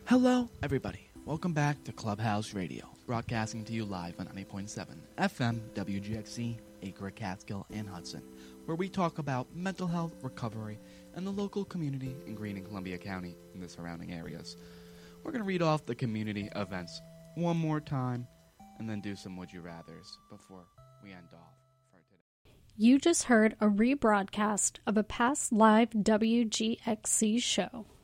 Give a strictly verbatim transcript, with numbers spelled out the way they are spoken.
Hello, everybody. Welcome back to Clubhouse Radio, broadcasting to you live on ninety point seven F M W G X C, Acre, Catskill, and Hudson, where we talk about mental health, recovery, and the local community in Greene and Columbia County and the surrounding areas. We're going to read off the community events one more time and then do some Would You Rathers before we end off for today. You just heard a rebroadcast of a past live W G X C show.